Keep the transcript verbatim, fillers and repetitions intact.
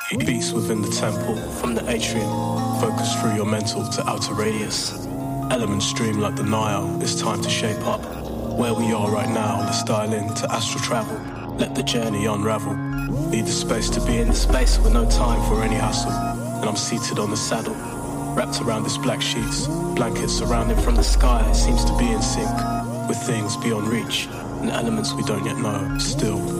Beats within the temple, from the atrium. Focus through your mental to outer radius. Elements stream like the Nile, it's time to shape up. Where we are right now, let's dial in to astral travel. Let the journey unravel. Need the space to be in the space with no time for any hassle. And I'm seated on the saddle, wrapped around this black sheets. Blankets surrounding from the sky, it seems to be in sync with things beyond reach and elements we don't yet know. Still